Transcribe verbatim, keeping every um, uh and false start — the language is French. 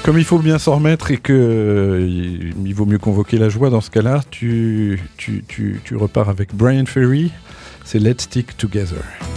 comme il faut bien s'en remettre et que euh, il vaut mieux convoquer la joie dans ce cas-là, tu, tu, tu, tu repars avec Brian Ferry, c'est Let's Stick Together.